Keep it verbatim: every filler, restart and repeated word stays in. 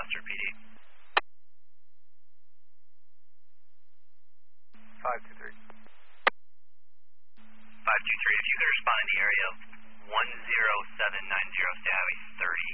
Gloucester P D. five two three. five two three, if you could respond in the area of one zero seven nine zero, stay highway thirty.